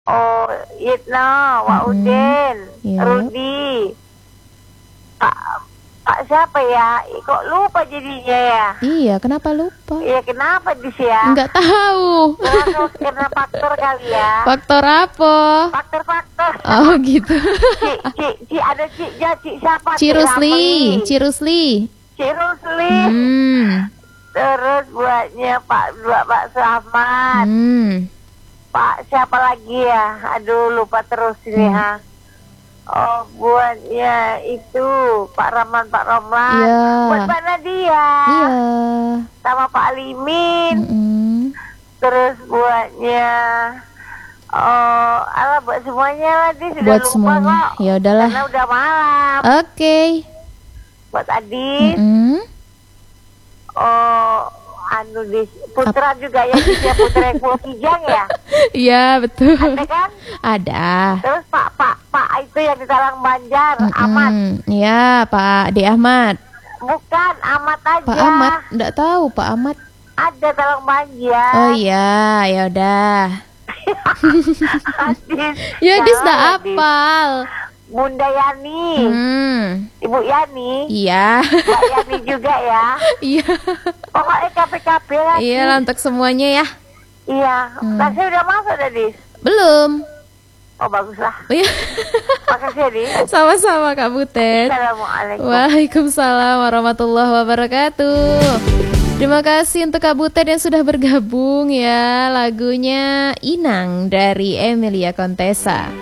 Oh, Itno, Wak Udin, Iya. Rudi, Pak siapa ya? Kok lupa jadinya ya? Iya, kenapa lupa? Iya kenapa dis ya? Enggak tahu. Karena faktor kali ya. Faktor apa? Faktor-faktor. Oh gitu. Ci ada Ciknya, Cik siapa? Cirusli, Cirusli. Cik Rusli. Terus buatnya Pak Selamat. Pak siapa lagi ya? Aduh lupa terus ini ha. Oh buatnya itu Pak Romlan. Iya. Buat Mbak Nadia. Iya. Sama Pak Alimin. Terus buatnya buat semuanya lah dia sudah Buat lupa semuanya. kok. Ya udahlah. Karena udah malam. Oke. Buat Adis. Putra juga ya, dia Putra yang Pulau Kijang ya. Iya betul. Ada kan? Ada. Terus Pak itu yang di Talang Banjar, Ahmad. Iya Pak D Ahmad. Bukan Ahmad aja. Pak Ahmad, enggak tahu Pak Ahmad. Ada Talang Banjar. Oh iya, ya udah. Adis. Ya Dis udah apal. Bunda Yani. Ibu Yani. Iya. Mbak Yani juga ya. Iya. Pokoknya KP lah. Iya lah untuk semuanya ya. Iya. Tasnya udah masuk dah Dis? Belum. Oh baguslah. Iya. Makasih ya Dis. Sama-sama Kak Butet. Assalamualaikum. Waalaikumsalam warahmatullahi wabarakatuh. Terima kasih untuk Kak Butet yang sudah bergabung ya. Lagunya Inang dari Emilia Contessa.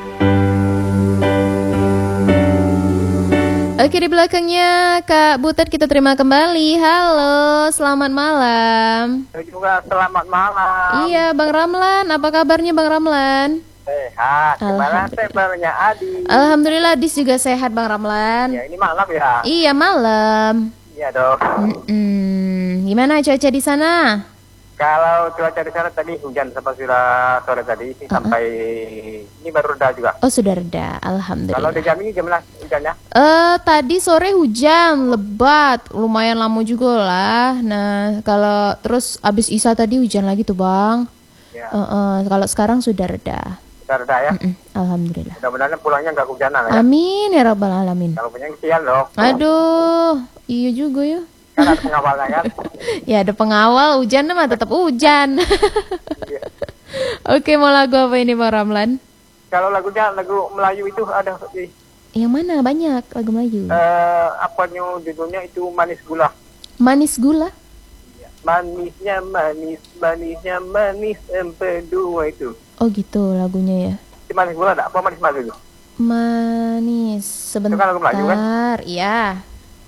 Oke, di belakangnya Kak Butet kita terima kembali. Halo, selamat malam. Juga selamat malam. Iya, Bang Ramlan. Apa kabarnya Bang Ramlan? Sehat. Gimana kabarnya Adi? Alhamdulillah, Dis juga sehat Bang Ramlan. Ya, ini malam ya? Iya, malam. Iya dong. Gimana cuaca di sana? Kalau cuaca di sana tadi hujan sampai sudah sore tadi sampai ini baru reda juga. Oh sudah reda, alhamdulillah. Kalau di Jambi gimana hujannya? Tadi sore hujan lebat, lumayan lama juga lah. Nah kalau terus abis Isya tadi hujan lagi tuh Bang. Ya. Kalau sekarang sudah reda. Sudah reda ya? Alhamdulillah. Mudah-mudahan pulangnya nggak hujanan ya. Amin ya rabbal alamin. Kalau punya kesian loh. Aduh, iya juga ya. Kan ada pengawalnya kan. Ya ada pengawal, hujan mah tetap hujan. Oke, mau lagu apa ini Bang Ramlan? Kalau lagunya lagu Melayu itu ada yang mana? Banyak lagu Melayu. Judulnya itu Manis Gula. Manis Gula? Manisnya manis empedu itu. Oh gitu lagunya ya. Itu Manis Gula apa Manis Madu itu? Manis sebentar. Itu kan lagu Melayu kan? Iya.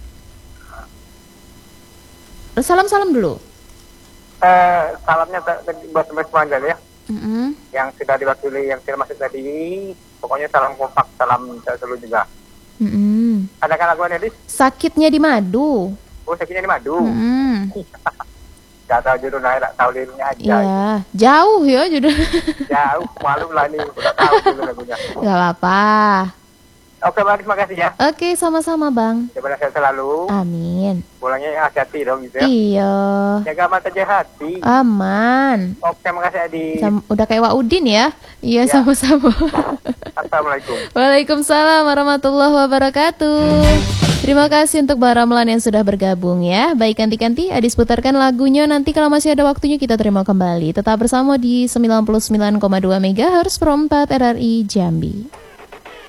Salam dulu. Salamnya buat teman-teman ya. Yang sudah diwakili, yang sudah masuk tadi. Pokoknya salam kompak, salam selalu juga. Ada kan lagu Adis? Sakitnya di Madu. Oh, sakitnya di Madu. Gak tahu judulnya, tak tahu liriknya aja. Iya, jauh ya judul. Jauh, malu lah nih, udah tahu judul lagunya. Gak apa-apa. Oke, Bang, terima kasih ya. Oke, sama-sama Bang. Jaga sehat selalu. Amin. Pulangnya hati-hati dong gitu ya. Iya. Jaga mata hati. Aman. Oke, makasih Adi. Udah kayak Wak Udin ya. Iya, sama-sama. Assalamualaikum. Waalaikumsalam warahmatullahi wabarakatuh. Terima kasih untuk Bang Ramlan yang sudah bergabung ya. Baik, ganti-ganti Adis putarkan lagunya. Nanti kalau masih ada waktunya kita terima kembali. Tetap bersama di 99,2 MHz Pro 4 RRI Jambi.